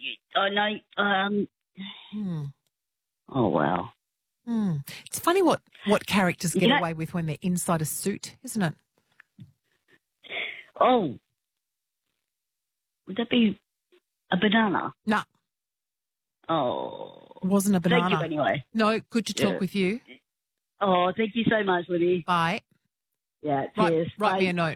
I know. Oh, well. It's funny what characters get away with when they're inside a suit, isn't it? Oh. Would that be a banana? No. Oh. It wasn't a banana. Thank you anyway. No, good to talk with you. Oh, thank you so much, Libby. Bye. Yeah, cheers. Write me a note.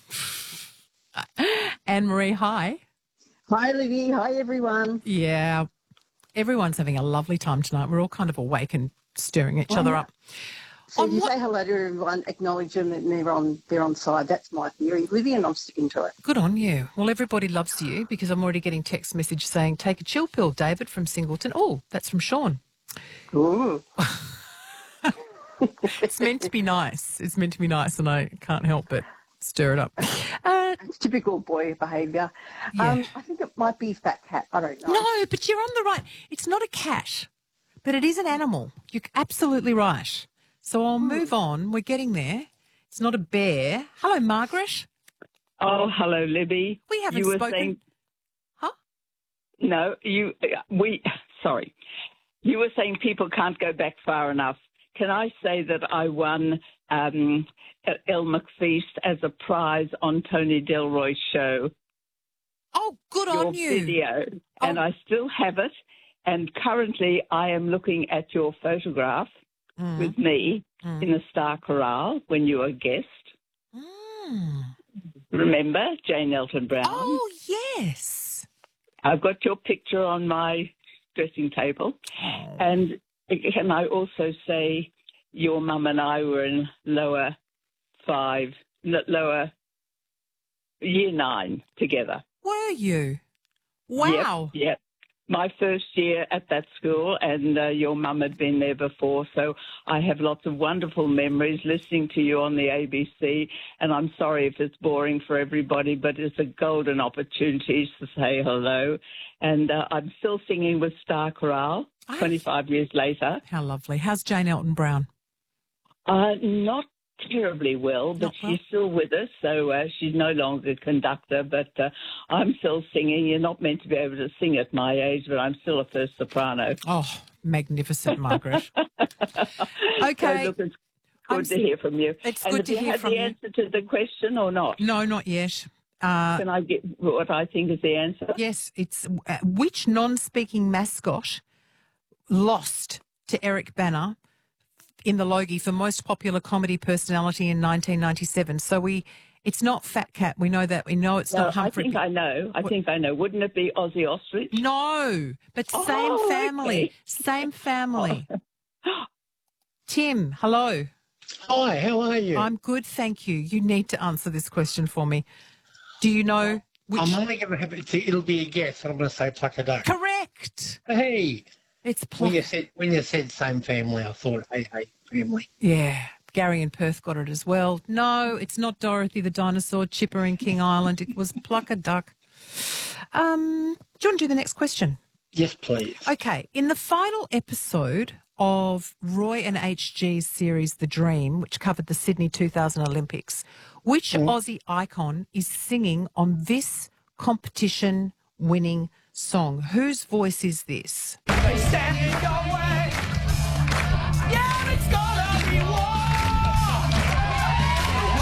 Anne-Marie, hi. Hi, Libby. Hi, everyone. Yeah. Everyone's having a lovely time tonight. We're all kind of awake and stirring each other up. So if you say hello to everyone, acknowledge them and they're on side. That's my theory, Libby, and I'm sticking to it. Good on you. Well, everybody loves you because I'm already getting text message saying, take a chill pill, David, from Singleton. Oh, that's from Sean. Ooh. It's meant to be nice. It's meant to be nice, and I can't help but stir it up. It's typical boy behaviour. Yeah. I think it might be fat cat. I don't know. No, but you're on the right. It's not a cat, but it is an animal. You're absolutely right. So I'll move on. We're getting there. It's not a bear. Hello, Margaret. Oh, hello, Libby. We haven't spoken. Huh? No, sorry. You were saying people can't go back far enough. Can I say that I won Elle McFeast as a prize on Tony Delroy's show? Oh, good on you. Your video. Oh. And I still have it. And currently I am looking at your photograph with me in the Star Corral when you were a guest. Remember Jane Elton Brown? Oh, yes. I've got your picture on my dressing table. And can I also say your mum and I were in lower year 9 together. Were you? Wow. Yep. My first year at that school, and your mum had been there before, so I have lots of wonderful memories listening to you on the ABC, and I'm sorry if it's boring for everybody, but it's a golden opportunity to say hello. And I'm still singing with Star Chorale 25 years later. How lovely. How's Jane Elton Brown? Not terribly well, but she's still with us, so she's no longer a conductor, but I'm still singing. You're not meant to be able to sing at my age, but I'm still a first soprano. Oh, magnificent, Margaret. Okay. So, look, it's good to hear from you. It's good to hear from you. Have you had the answer to the question or not? No, not yet. Can I get what I think is the answer? Yes, it's which non-speaking mascot lost to Eric Bana in the Logie for most popular comedy personality in 1997. So it's not Fat Cat. We know that. We know it's not Humphrey. I think I know. Wouldn't it be Ozzy Ostrich? No, but same family. Okay. Same family. Tim, hello. Hi, how are you? I'm good, thank you. You need to answer this question for me. Do you know which... I'm only going to have it. It'll be a guess, and I'm going to say Pluck a Duck. Correct. Hey. It's when you said same family, I thought, hey, family. Yeah. Gary in Perth got it as well. No, it's not Dorothy the dinosaur, Chipper in King Island. It was Pluck a Duck. Do you want to do the next question? Yes, please. Okay. In the final episode of Roy and HG's series The Dream, which covered the Sydney 2000 Olympics, which Aussie icon is singing on this competition-winning song? Whose voice is this? They stand in your way.